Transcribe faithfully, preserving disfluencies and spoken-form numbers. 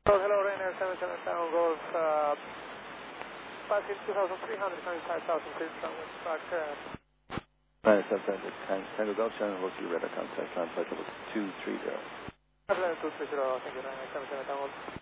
Oh, hello, Ryanair seven seven Tango Golf, uh, passing two thousand three hundred, ninety-five thousand feet from Westpac. Uh, Ryanair seven seven Tango Golf, Shannon Hotel, Radar contact, line flight level two three zero. I've learned two three zero, thank you, Ryanair seven seven Tango Golf.